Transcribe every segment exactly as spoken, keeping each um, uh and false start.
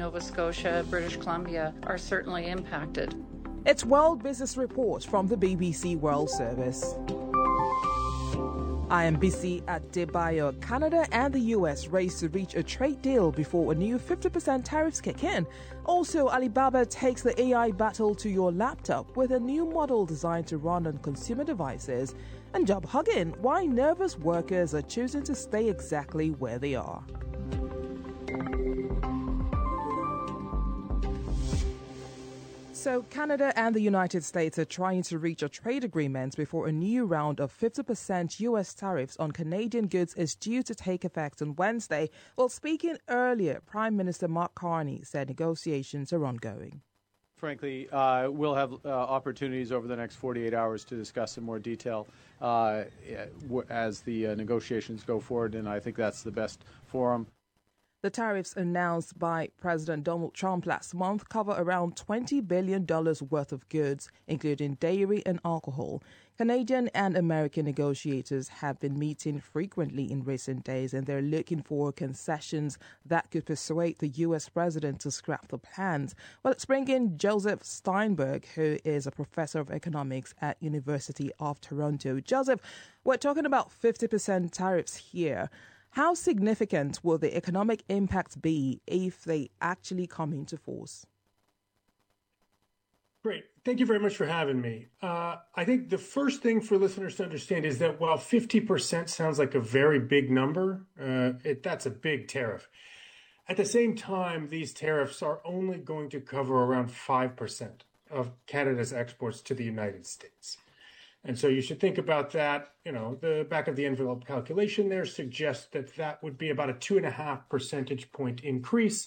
Nova Scotia, British Columbia are certainly impacted. It's World Business Report from the B B C World Service. I am busy at Debayo. Canada and the U S race to reach a trade deal before a new fifty percent tariffs kick in. Also, Alibaba takes the A I battle to your laptop with a new model designed to run on consumer devices. And job hugging, why nervous workers are choosing to stay exactly where they are. So Canada and the United States are trying to reach a trade agreement before a new round of fifty percent U S tariffs on Canadian goods is due to take effect on Wednesday. Well, speaking earlier, Prime Minister Mark Carney said negotiations are ongoing. Frankly, uh, we'll have uh, opportunities over the next forty-eight hours to discuss in more detail uh, as the uh, negotiations go forward, and I think that's the best forum. The tariffs announced by President Donald Trump last month cover around twenty billion dollars worth of goods, including dairy and alcohol. Canadian and American negotiators have been meeting frequently in recent days, and they're looking for concessions that could persuade the U S president to scrap the plans. Well, let's bring in Joseph Steinberg, who is a professor of economics at University of Toronto. Joseph, we're talking about fifty percent tariffs here. How significant will the economic impact be if they actually come into force? Great. Thank you very much for having me. Uh, I think the first thing for listeners to understand is that while fifty percent sounds like a very big number, uh, it, that's a big tariff. At the same time, these tariffs are only going to cover around five percent of Canada's exports to the United States. And so you should think about that. You know, the back of the envelope calculation there suggests that that would be about a two and a half percentage point increase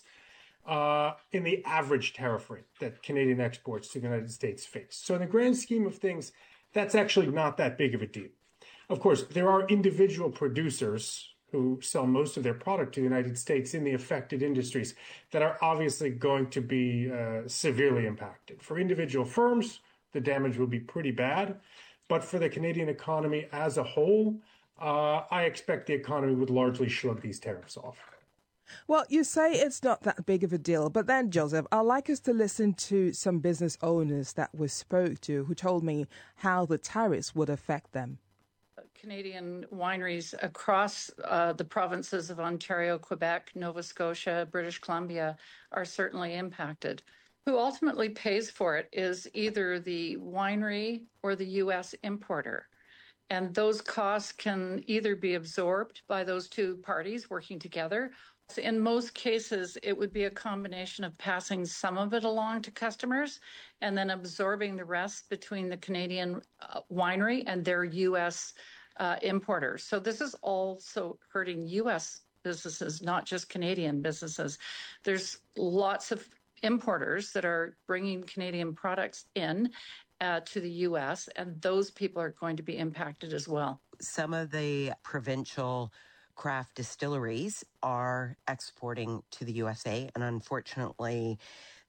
uh, in the average tariff rate that Canadian exports to the United States face. So in the grand scheme of things, that's actually not that big of a deal. Of course, there are individual producers who sell most of their product to the United States in the affected industries that are obviously going to be uh, severely impacted. For individual firms, the damage will be pretty bad. But for the Canadian economy as a whole, uh, I expect the economy would largely shrug these tariffs off. Well, you say it's not that big of a deal, but then, Joseph, I'd like us to listen to some business owners that we spoke to who told me how the tariffs would affect them. Canadian wineries across uh, the provinces of Ontario, Quebec, Nova Scotia, British Columbia are certainly impacted. Who ultimately pays for it is either the winery or the U S importer. And those costs can either be absorbed by those two parties working together. In most cases, it would be a combination of passing some of it along to customers and then absorbing the rest between the Canadian uh, winery and their U S uh, importers. So this is also hurting U S businesses, not just Canadian businesses. There's lots of importers that are bringing Canadian products in uh, to the U S, and those people are going to be impacted as well. Some of the provincial craft distilleries are exporting to the U S A, and unfortunately,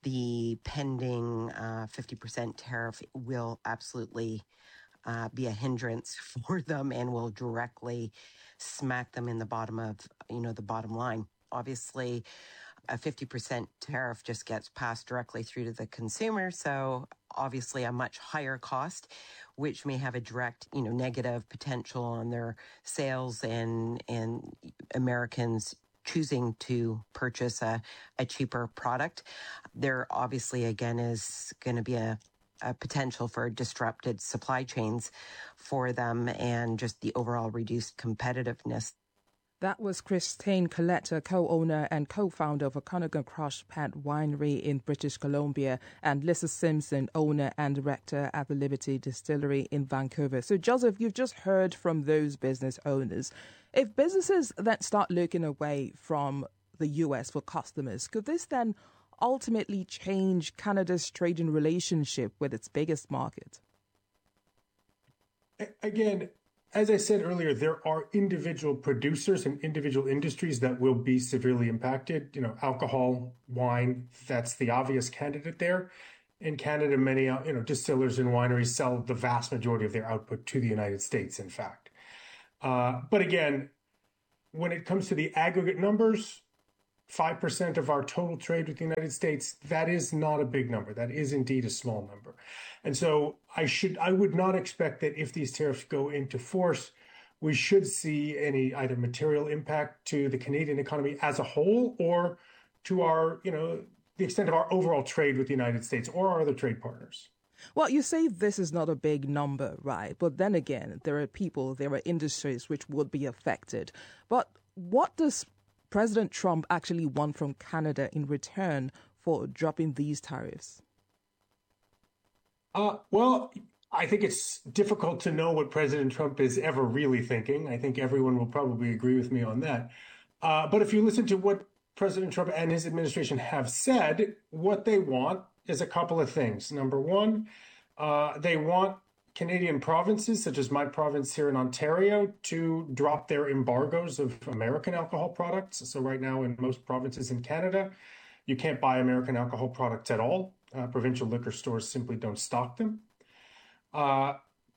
the pending uh, fifty percent tariff will absolutely uh, be a hindrance for them and will directly smack them in the bottom of, you know, the bottom line. Obviously, a fifty percent tariff just gets passed directly through to the consumer. So obviously a much higher cost, which may have a direct, you know, negative potential on their sales and, and Americans choosing to purchase a, a cheaper product. There obviously, again, is going to be a, a potential for disrupted supply chains for them and just the overall reduced competitiveness. That was Christine Coletta, co-owner and co-founder of Okanagan Crush Pad Winery in British Columbia, and Lisa Simpson, owner and director at the Liberty Distillery in Vancouver. So, Joseph, you've just heard from those business owners. If businesses then start looking away from the U S for customers, could this then ultimately change Canada's trading relationship with its biggest market? Again, as I said earlier, there are individual producers and individual industries that will be severely impacted. You know, alcohol, wine, that's the obvious candidate there. In Canada, many you know distillers and wineries sell the vast majority of their output to the United States, in fact. Uh, but again, when it comes to the aggregate numbers, five percent of our total trade with the United States, that is not a big number. That is indeed a small number. And so I should, I would not expect that if these tariffs go into force, we should see any either material impact to the Canadian economy as a whole or to our, you know, the extent of our overall trade with the United States or our other trade partners. Well, you say this is not a big number, right? But then again, there are people, there are industries which would be affected. But what does President Trump actually want from Canada in return for dropping these tariffs? Uh, well, I think it's difficult to know what President Trump is ever really thinking. I think everyone will probably agree with me on that. Uh, but if you listen to what President Trump and his administration have said, what they want is a couple of things. Number one, uh, they want Canadian provinces, such as my province here in Ontario, to drop their embargoes of American alcohol products. So right now in most provinces in Canada, you can't buy American alcohol products at all. Uh, provincial liquor stores simply don't stock them. Uh,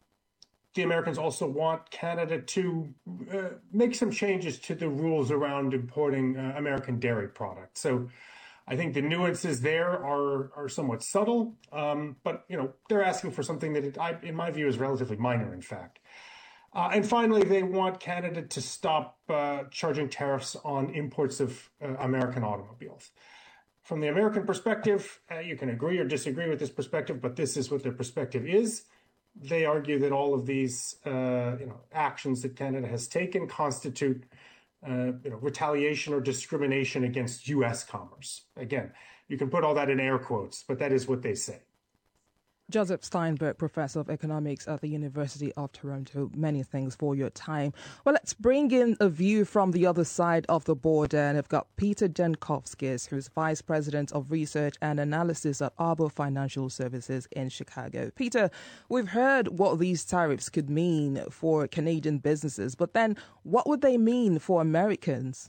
the Americans also want Canada to uh, make some changes to the rules around importing uh, American dairy products. So I think the nuances there are are somewhat subtle, um, but you know they're asking for something that, it, I, in my view, is relatively minor. In fact, uh, and finally, they want Canada to stop uh, charging tariffs on imports of uh, American automobiles. From the American perspective, uh, you can agree or disagree with this perspective, but this is what their perspective is. They argue that all of these uh, you know actions that Canada has taken constitute Uh, you know, retaliation or discrimination against U S commerce. Again, you can put all that in air quotes, but that is what they say. Joseph Steinberg, Professor of Economics at the University of Toronto, many thanks for your time. Well, let's bring in a view from the other side of the border. And I've got Peter Jankowskis, who's Vice President of Research and Analysis at Arbor Financial Services in Chicago. Peter, we've heard what these tariffs could mean for Canadian businesses, but then what would they mean for Americans?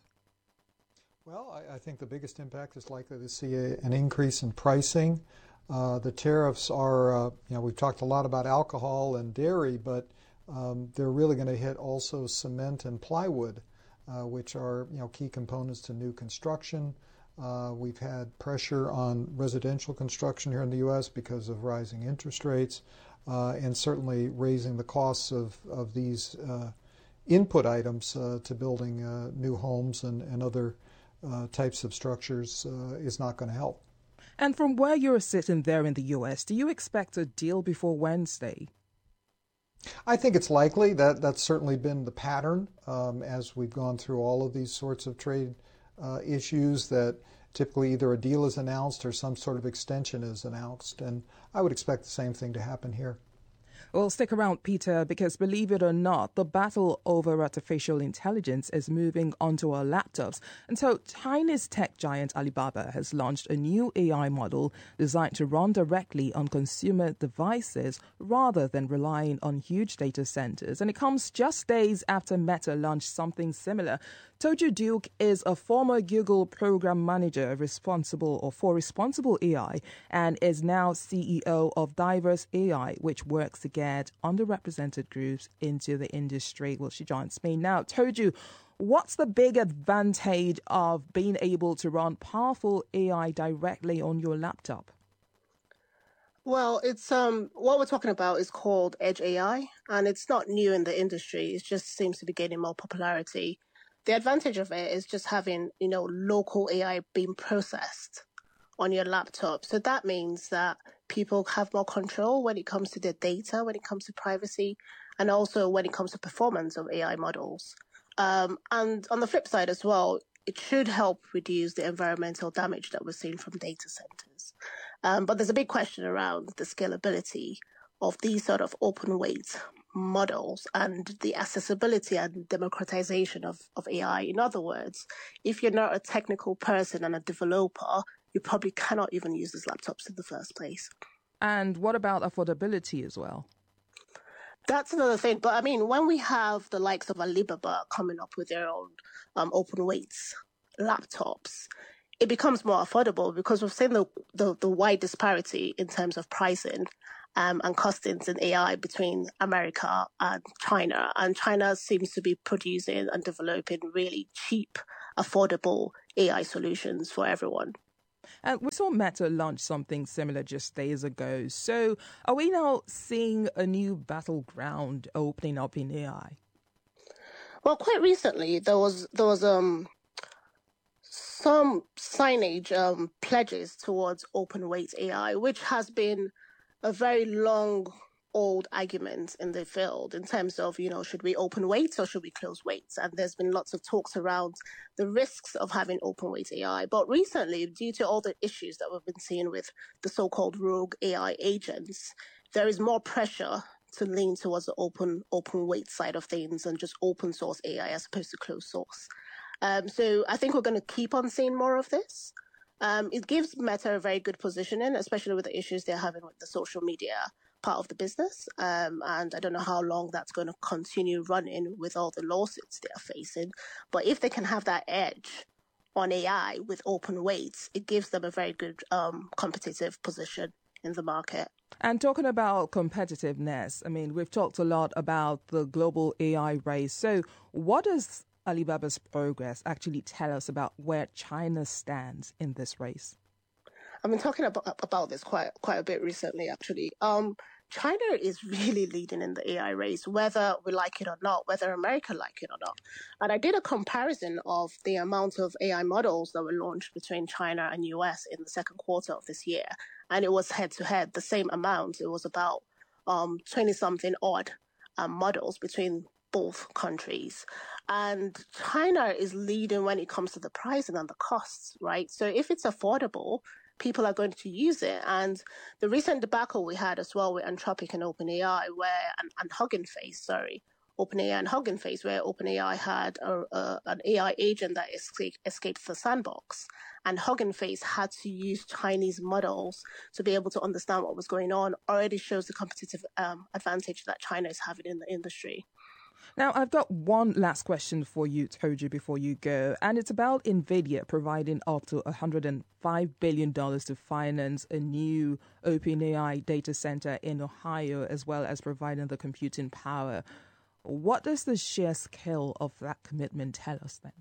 Well, I, I think the biggest impact is likely to see a, an increase in pricing. Uh, the tariffs are, uh, you know, we've talked a lot about alcohol and dairy, but um, they're really going to hit also cement and plywood, uh, which are, you know, key components to new construction. Uh, we've had pressure on residential construction here in the U S because of rising interest rates, uh, and certainly raising the costs of, of these uh, input items uh, to building uh, new homes and, and other uh, types of structures uh, is not going to help. And from where you're sitting there in the U S, do you expect a deal before Wednesday? I think it's likely. That that's certainly been the pattern um, as we've gone through all of these sorts of trade uh, issues, that typically either a deal is announced or some sort of extension is announced. And I would expect the same thing to happen here. Well, stick around, Peter, because believe it or not, the battle over artificial intelligence is moving onto our laptops. And so Chinese tech giant Alibaba has launched a new A I model designed to run directly on consumer devices rather than relying on huge data centers. And it comes just days after Meta launched something similar. Toju Duke is a former Google program manager responsible or for responsible A I and is now C E O of Diverse A I, which works to get underrepresented groups into the industry. Well, she joins me now. Toju, what's the big advantage of being able to run powerful A I directly on your laptop? Well, it's um what we're talking about is called Edge A I, and it's not new in the industry. It just seems to be gaining more popularity. The advantage of it is just having, you know, local A I being processed on your laptop. So that means that people have more control when it comes to their data, when it comes to privacy, and also when it comes to performance of A I models. Um, and on the flip side as well, it should help reduce the environmental damage that we're seeing from data centers. Um, but there's a big question around the scalability of these sort of open weight models and the accessibility and democratization of, of A I. In other words, if you're not a technical person and a developer, you probably cannot even use these laptops in the first place. And what about affordability as well? That's another thing. But I mean, when we have the likes of Alibaba coming up with their own um, open weights laptops, it becomes more affordable because we've seen the, the, the wide disparity in terms of pricing um, and costings in A I between America and China. And China seems to be producing and developing really cheap, affordable A I solutions for everyone. And we saw Meta launch something similar just days ago. So are we now seeing a new battleground opening up in A I? Well, quite recently, there was there was um some signage um, pledges towards open weight A I, which has been a very long old argument in the field in terms of, you know, should we open weights or should we close weights? And there's been lots of talks around the risks of having open weight A I. But recently, due to all the issues that we've been seeing with the so-called rogue A I agents, there is more pressure to lean towards the open open weight side of things and just open source A I as opposed to closed source. Um, so I think we're going to keep on seeing more of this. Um, it gives Meta a very good positioning, especially with the issues they're having with the social media part of the business. Um, and I don't know how long that's going to continue running with all the lawsuits they are facing. But if they can have that edge on A I with open weights, it gives them a very good um, competitive position in the market. And talking about competitiveness, I mean, we've talked a lot about the global A I race. So what does Alibaba's progress actually tell us about where China stands in this race? I've been talking about, about this quite quite a bit recently, actually. Um, China is really leading in the A I race, whether we like it or not, whether America like it or not. And I did a comparison of the amount of A I models that were launched between China and U S in the second quarter of this year. And it was head-to-head, the same amount. It was about um, twenty-something odd um, models between both countries. And China is leading when it comes to the pricing and the costs, right? So if it's affordable, people are going to use it. And the recent debacle we had as well with Anthropic and OpenAI, where, and, and Hugging Face, sorry, OpenAI and Hugging Face, where OpenAI had a, a, an A I agent that escaped, escaped the sandbox. And Hugging Face had to use Chinese models to be able to understand what was going on, already shows the competitive um, advantage that China is having in the industry. Now, I've got one last question for you, Toju, before you go, and it's about NVIDIA providing up to one hundred five billion dollars to finance a new OpenAI data center in Ohio, as well as providing the computing power. What does the sheer scale of that commitment tell us then?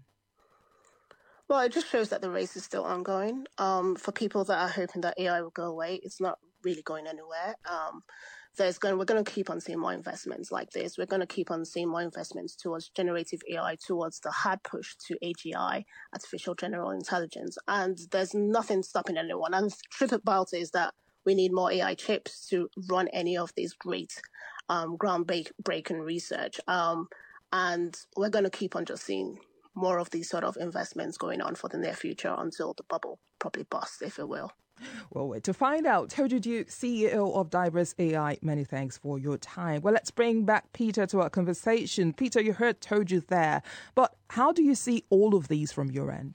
Well, it just shows that the race is still ongoing. Um, for people that are hoping that A I will go away, it's not really going anywhere. Um, There's going, we're going to keep on seeing more investments like this. We're going to keep on seeing more investments towards generative A I, towards the hard push to A G I, artificial general intelligence. And there's nothing stopping anyone. And the truth about it is that we need more A I chips to run any of these great um, groundbreaking research. Um, and we're going to keep on just seeing more of these sort of investments going on for the near future until the bubble probably busts, if it will. Well, wait to find out. Toju Duke, C E O of Diverse A I, many thanks for your time. Well, let's bring back Peter to our conversation. Peter, you heard Toju there, but how do you see all of these from your end?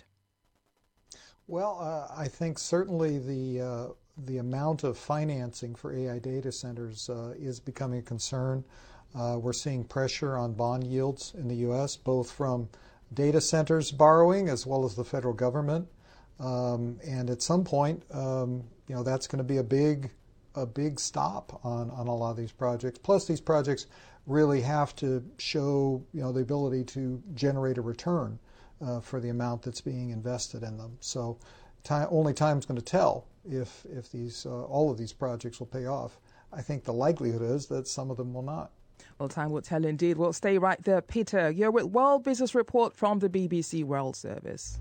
Well, uh, I think certainly the uh, the amount of financing for A I data centers uh, is becoming a concern. Uh, we're seeing pressure on bond yields in the U S, both from data centers borrowing as well as the federal government. Um, and at some point, um, you know, that's going to be a big, a big stop on, on a lot of these projects. Plus, these projects really have to show, you know, the ability to generate a return uh, for the amount that's being invested in them. So, time, only time's going to tell if if these uh, all of these projects will pay off. I think the likelihood is that some of them will not. Well, time will tell indeed. We'll stay right there, Peter. You're with World Business Report from the B B C World Service.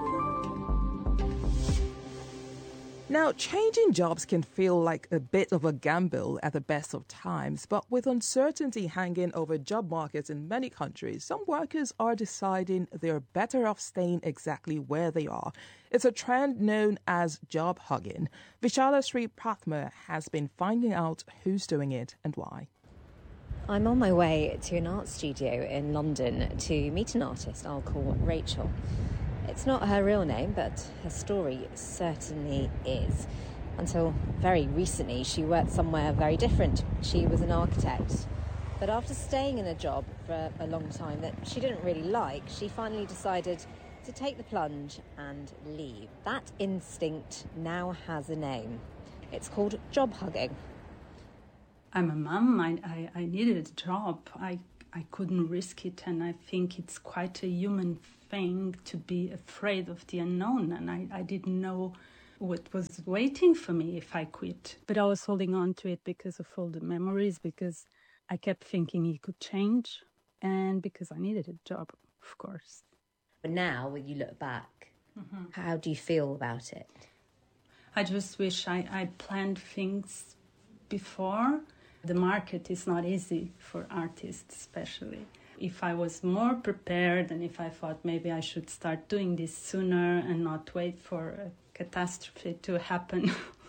Now, changing jobs can feel like a bit of a gamble at the best of times, but with uncertainty hanging over job markets in many countries, some workers are deciding they're better off staying exactly where they are. It's a trend known as job hugging. Vishala Sri Prathma has been finding out who's doing it and why. I'm on my way to an art studio in London to meet an artist I'll call Rachel. It's not her real name, but her story certainly is. Until very recently, she worked somewhere very different. She was an architect. But after staying in a job for a long time that she didn't really like, she finally decided to take the plunge and leave. That instinct now has a name. It's called job hugging. I'm a mom. I, I, I needed a job. I I couldn't risk it, and I think it's quite a human thing to be afraid of the unknown, and I, I didn't know what was waiting for me if I quit. But I was holding on to it because of all the memories, because I kept thinking it could change, and because I needed a job, of course. But now, when you look back, mm-hmm. how do you feel about it? I just wish I, I planned things before. The market is not easy for artists, especially. If I was more prepared and if I thought maybe I should start doing this sooner and not wait for a catastrophe to happen,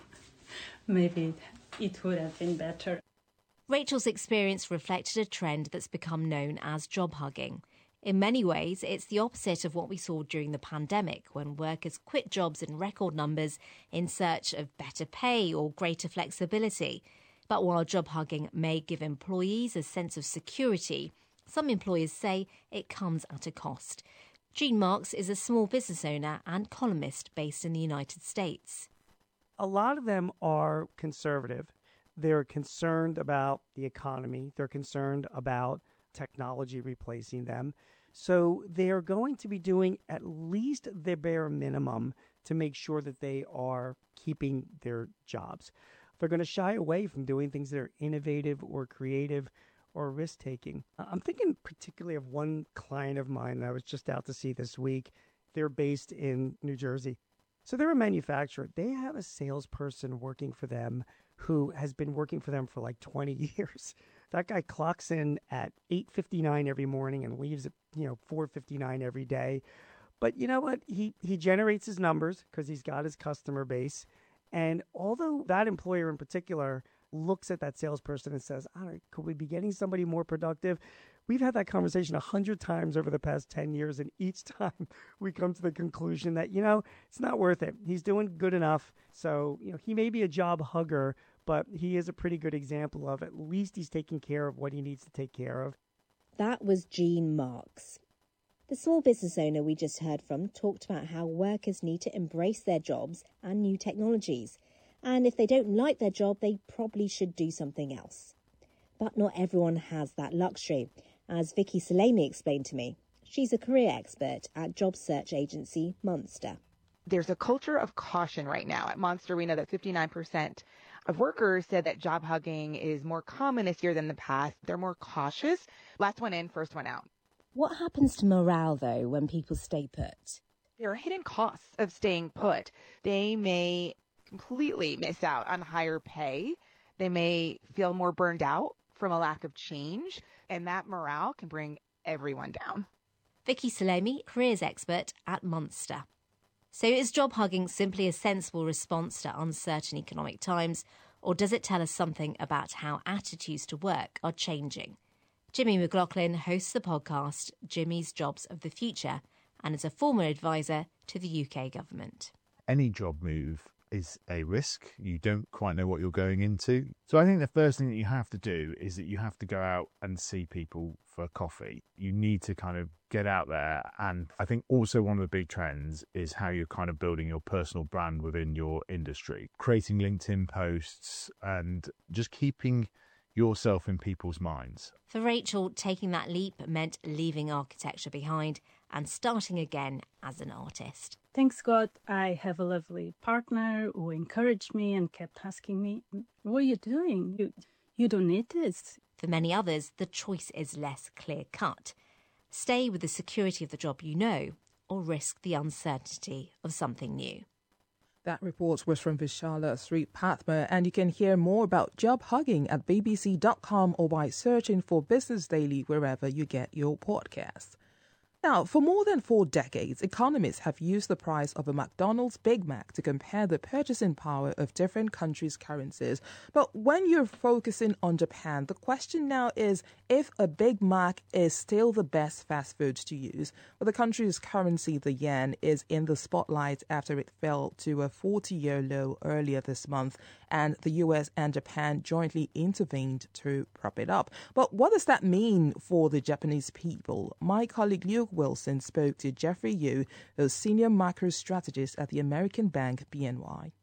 maybe it would have been better. Rachel's experience reflected a trend that's become known as job hugging. In many ways, it's the opposite of what we saw during the pandemic, when workers quit jobs in record numbers in search of better pay or greater flexibility. But while job hugging may give employees a sense of security, some employers say it comes at a cost. Jean Marks is a small business owner and columnist based in the United States. A lot of them are conservative. They're concerned about the economy. They're concerned about technology replacing them. So they are going to be doing at least the bare minimum to make sure that they are keeping their jobs. They're going to shy away from doing things that are innovative or creative or risk-taking. I'm thinking particularly of one client of mine that I was just out to see this week. They're based in New Jersey. So they're a manufacturer. They have a salesperson working for them who has been working for them for like twenty years. That guy clocks in at eight fifty-nine every morning and leaves at, you know, four fifty-nine every day. But you know what? He he generates his numbers because he's got his customer base. And although that employer in particular looks at that salesperson and says, I don't know, could we be getting somebody more productive? We've had that conversation a hundred times over the past ten years. And each time we come to the conclusion that, you know, it's not worth it. He's doing good enough. So, you know, he may be a job hugger, but he is a pretty good example of at least he's taking care of what he needs to take care of. That was Jean Marks. The small business owner we just heard from talked about how workers need to embrace their jobs and new technologies. And if they don't like their job, they probably should do something else. But not everyone has that luxury, as Vicky Salemi explained to me. She's a career expert at job search agency Monster. There's a culture of caution right now. At Monster, we know that fifty-nine percent of workers said that job hugging is more common this year than the past. They're more cautious. Last one in, first one out. What happens to morale, though, when people stay put? There are hidden costs of staying put. They may completely miss out on higher pay. They may feel more burned out from a lack of change, and that morale can bring everyone down. Vicky Salemi, careers expert at Monster. So is job hugging simply a sensible response to uncertain economic times, or does it tell us something about how attitudes to work are changing? Jimmy McLaughlin hosts the podcast Jimmy's Jobs of the Future and is a former advisor to the U K government. Any job move is a risk. You don't quite know what you're going into. So I think the first thing that you have to do is that you have to go out and see people for coffee. You need to kind of get out there. And I think also one of the big trends is how you're kind of building your personal brand within your industry, creating LinkedIn posts and just keeping yourself in people's minds. For Rachel, taking that leap meant leaving architecture behind and starting again as an artist. Thanks God, I have a lovely partner who encouraged me and kept asking me, what are you doing? You, you don't need this. For many others, the choice is less clear-cut. Stay with the security of the job you know, or risk the uncertainty of something new. That report was from Vishala Sripathma, and you can hear more about job hugging at b b c dot com or by searching for Business Daily wherever you get your podcasts. Now, for more than four decades, economists have used the price of a McDonald's Big Mac to compare the purchasing power of different countries' currencies. But when you're focusing on Japan, the question now is if a Big Mac is still the best fast food to use. But the country's currency, the yen, is in the spotlight after it fell to a forty-year low earlier this month, and the U S and Japan jointly intervened to prop it up. But what does that mean for the Japanese people? My colleague Luke Wilson spoke to Jeffrey Yu, a senior macro strategist at the American bank B N Y.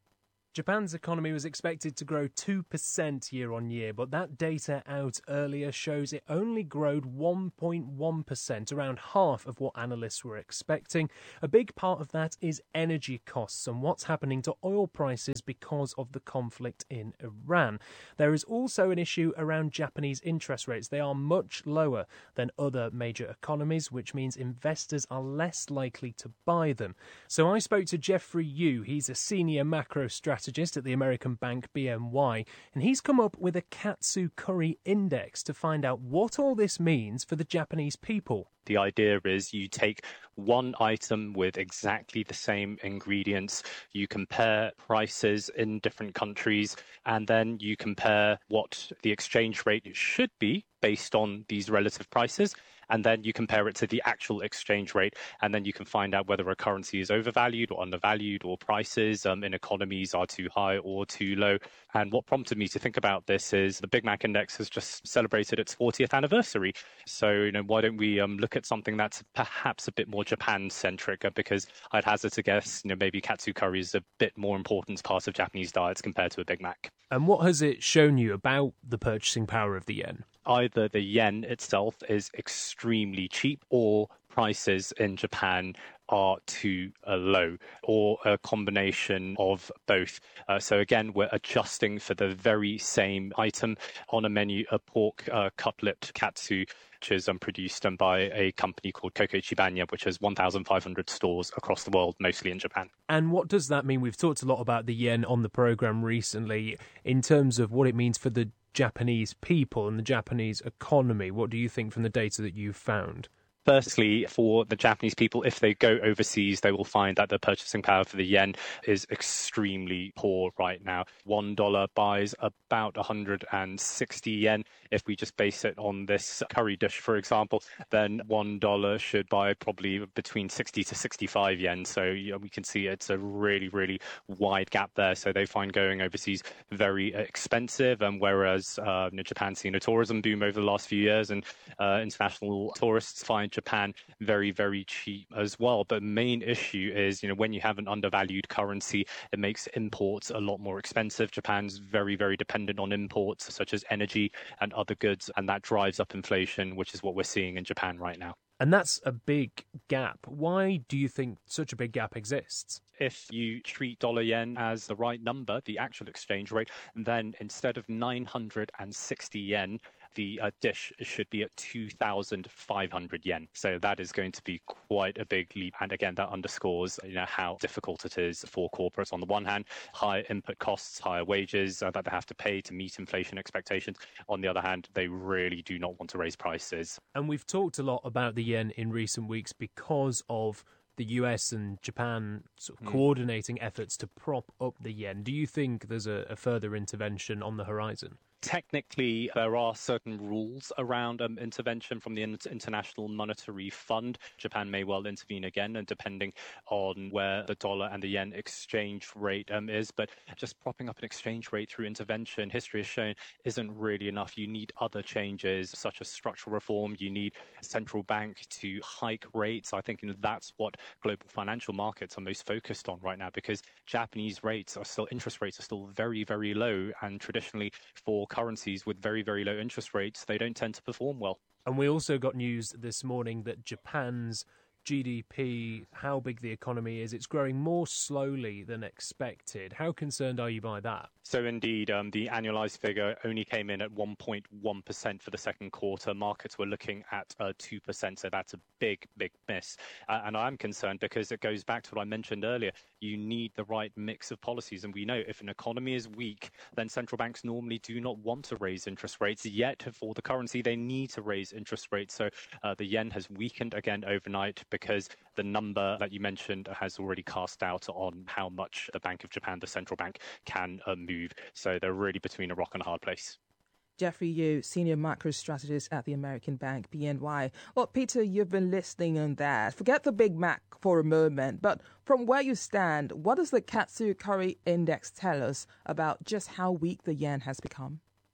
Japan's economy was expected to grow two percent year on year, but that data out earlier shows it only growed one point one percent, around half of what analysts were expecting. A big part of that is energy costs and what's happening to oil prices because of the conflict in Iran. There is also an issue around Japanese interest rates. They are much lower than other major economies, which means investors are less likely to buy them. So I spoke to Jeffrey Yu. He's a senior macro strategist at the American bank B N Y, and he's come up with a Katsu Curry Index to find out what all this means for the Japanese people. The idea is you take one item with exactly the same ingredients, you compare prices in different countries, and then you compare what the exchange rate should be based on these relative prices. And then you compare it to the actual exchange rate, and then you can find out whether a currency is overvalued or undervalued, or prices um, in economies are too high or too low. And what prompted me to think about this is the Big Mac Index has just celebrated its fortieth anniversary. So, you know, why don't we um, look at something that's perhaps a bit more Japan-centric? Because I'd hazard to guess, you know, maybe Katsu Curry is a bit more important as part of Japanese diets compared to a Big Mac. And what has it shown you about the purchasing power of the yen? Either the yen itself is extremely cheap, or prices in Japan are too uh, low, or a combination of both. Uh, so again, we're adjusting for the very same item on a menu, a pork uh, cutlet katsu, which is um, produced um, by a company called Kokoichibanya, which has one thousand five hundred stores across the world, mostly in Japan. And what does that mean? We've talked a lot about the yen on the programme recently in terms of what it means for the Japanese people and the Japanese economy. What do you think from the data that you've found? Firstly, for the Japanese people, if they go overseas, they will find that the purchasing power for the yen is extremely poor right now. One dollar buys about one hundred sixty yen. If we just base it on this curry dish, for example, then one dollar should buy probably between sixty to sixty-five yen. So you know, we can see it's a really, really wide gap there. So they find going overseas very expensive. And whereas uh, you know, Japan's seen a tourism boom over the last few years, and uh, international tourists find Japan very, very cheap as well. But the main issue is, you know, when you have an undervalued currency, it makes imports a lot more expensive. Japan's very, very dependent on imports such as energy and other goods, and that drives up inflation, which is what we're seeing in Japan right now. And that's a big gap. Why do you think such a big gap exists? If you treat dollar yen as the right number, the actual exchange rate, then instead of nine hundred sixty yen, the uh, dish should be at two thousand five hundred yen. So that is going to be quite a big leap. And again, that underscores, you know, how difficult it is for corporates. On the one hand, higher input costs, higher wages uh, that they have to pay to meet inflation expectations. On the other hand, they really do not want to raise prices. And we've talked a lot about the yen in recent weeks because of the U S and Japan sort of mm. coordinating efforts to prop up the yen. Do you think there's a, a further intervention on the horizon? Technically, there are certain rules around um, intervention from the International Monetary Fund. Japan may well intervene again, and depending on where the dollar and the yen exchange rate um, is. But just propping up an exchange rate through intervention, history has shown, isn't really enough. You need other changes, such as structural reform. You need a central bank to hike rates. I think you know, that's what global financial markets are most focused on right now, because Japanese rates are still, interest rates are still very, very low. And traditionally, for currencies with very, very low interest rates, they don't tend to perform well. And we also got news this morning that Japan's G D P, how big the economy is, it's growing more slowly than expected. How concerned are you by that? So indeed, um, the annualized figure only came in at one point one percent for the second quarter. Markets were looking at uh, two percent, so that's a big, big miss. Uh, and I'm concerned because it goes back to what I mentioned earlier. You need the right mix of policies. And we know if an economy is weak, then central banks normally do not want to raise interest rates. Yet for the currency, they need to raise interest rates. So uh, the yen has weakened again overnight, because the number that you mentioned has already cast doubt on how much the Bank of Japan, the central bank, can uh, move. So they're really between a rock and a hard place. Jeffrey Yu, Senior Macro Strategist at the American Bank B N Y. Well, Peter, you've been listening on that. Forget the Big Mac for a moment, but from where you stand, what does the Katsu Curry Index tell us about just how weak the yen has become?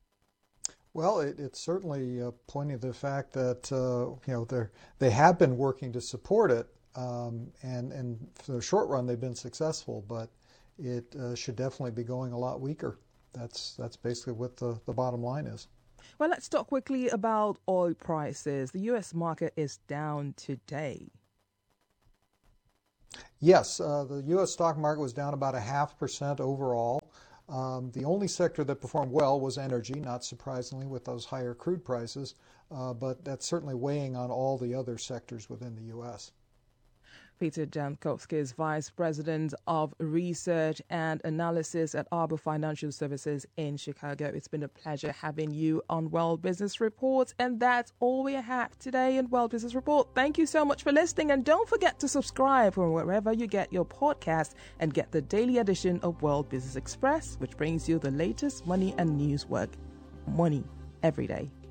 Well, it, it's certainly uh, pointing to the fact that uh, you know they they have been working to support it, um, and and for the short run they've been successful. But it uh, should definitely be going a lot weaker. That's that's basically what the, the bottom line is. Well, let's talk quickly about oil prices. The U S market is down today. Yes, uh, the U S stock market was down about a half percent overall. Um, the only sector that performed well was energy, not surprisingly with those higher crude prices, uh, but that's certainly weighing on all the other sectors within the U S. Peter Jankowski is Vice President of Research and Analysis at Arbor Financial Services in Chicago. It's been a pleasure having you on World Business Report, and that's all we have today in World Business Report. Thank you so much for listening, and don't forget to subscribe from wherever you get your podcast and get the daily edition of World Business Express, which brings you the latest money and news work. Money every day.